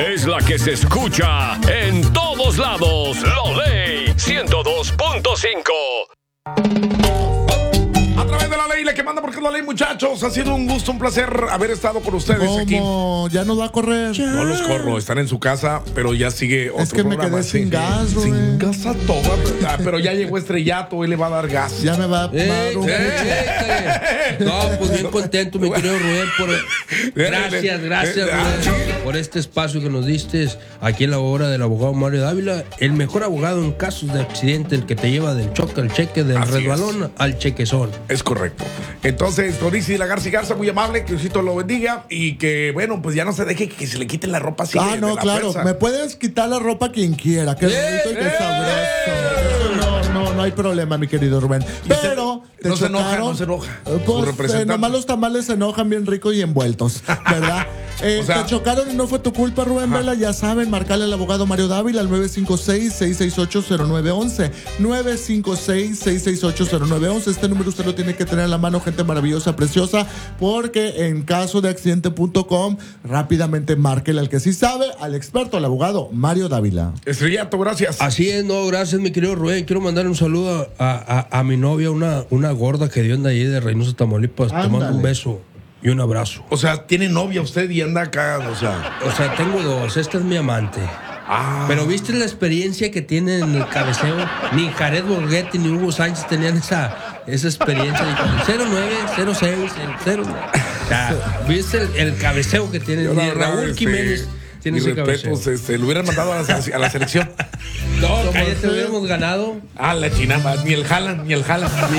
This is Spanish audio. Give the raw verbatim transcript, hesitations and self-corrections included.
Es la que se escucha en todos lados. Loley ciento dos punto cinco. A través de la ley, la que manda porque es la ley, muchachos. Ha sido un gusto, un placer haber estado con ustedes aquí. ¿Cómo? ¿Ya nos va a correr? Ya. No los corro, están en su casa, pero ya sigue otro Es que me programa. quedé sin gas, güey. Sin gas a toda. Ah, pero ya llegó Estrellato, él le va a dar gas. Ya me va a dar Eh, un... eh, No, pues bien contento, mi querido Rubén, por... Gracias, gracias, Rubén, por este espacio que nos diste aquí en la obra del abogado Mario Dávila, el mejor abogado en casos de accidente, el que te lleva del choque al cheque, del Así resbalón es. al chequezón. Es correcto. Entonces, Torici de la Garza y Garza, muy amable, que Diosito lo bendiga y que, bueno, pues ya no se deje que se le quite la ropa así. Ah, de, no, de la claro. fuerza. Me puedes quitar la ropa quien quiera. Qué ¡Eh! bonito y qué ¡Eh! sabroso. No, no, no hay problema, mi querido Rubén. Pero te no se enoja, chocaron. no se enoja. Eh, Su Pues, eh, representante. nomás los tamales se enojan bien ricos y envueltos, ¿verdad? Eh, O sea- te chocaron y no fue tu culpa, Rubén Vela. Ya saben, marcarle al abogado Mario Dávila al nueve cinco seis, seis seis ocho, cero nueve uno uno. nueve cinco seis, seis seis ocho, cero nueve uno uno. Este número usted lo tiene que tener a la mano, gente maravillosa, preciosa, porque en caso de accidente punto com, rápidamente márquele al que sí sabe, al experto, al abogado Mario Dávila. Estrellato, gracias. Así es, no, gracias, mi querido Rubén. Quiero mandar un saludo a, a, a mi novia, una, una gorda que dio anda ahí de Reynosa, Tamaulipas. Te mando Ándale. un beso y un abrazo. O sea, tiene novia usted y anda acá, o sea. O sea, tengo dos, esta es mi amante. Ah. Pero viste la experiencia que tiene en el cabeceo. Ni Jared Borghetti ni Hugo Sánchez tenían esa, esa experiencia. cero nueve, cero seis, cero. O sea, viste el, el cabeceo que tiene. Yo, Ni la verdad, Raúl este, Jiménez tiene mis ese cabeceo. respetos, este, lo hubieran mandado a la, a la selección. No, cállate, hubiéramos ganado. Ah, la chinamba, ni el Jalan, ni el Jalan.